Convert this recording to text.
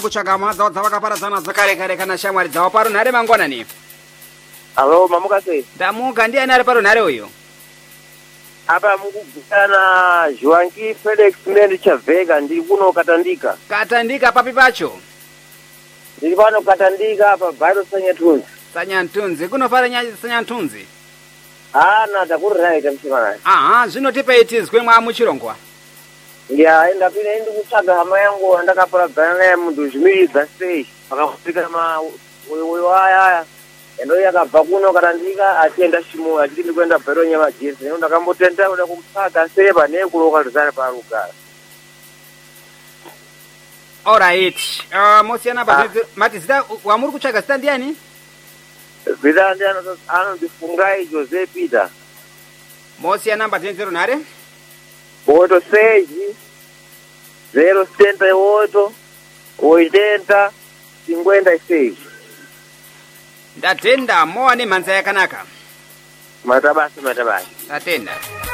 kutsvaga madza dzavakaparadzana dzakare kare kana shamwari dzavo paro nhare mangwanani. Alo, mamuka sei? Ndamuka ndiani ari paro nhare uyo? Apa mukugana Joanki Felix Mendi Chavega ndiri kuno Katandika. Katandika papi pacho? Ndiri pano Katandika apa Bhairo Sanyatunzi. Sanyatunzi, kunofara Sanyatunzi? Nada kuriraita mshimana. Aha, zvinotipei tizwe mwa muchirongwa. Ya, ndapinda ndi kutsvaga hama yangu ndakaparadzana naye munhu zvimiridza sei. Pakafika aya. Endo yakabva kuno Katandika achienda Shimo achiti kuenda Bhairo Nyamajezi. Ndo ndakambotenda kuda kutsvaga sei pane kuloka zvizare parugara. Alright. Mosiyana mati zita wamuri kutsvaga zita ndiani? Zita ndiani anondifungai Jose Peter. Mosiyana namba 10 nhare? 86 078 80 56. Ndatenda mowa nemhanza yakanaka. Matabasi. Ndatenda.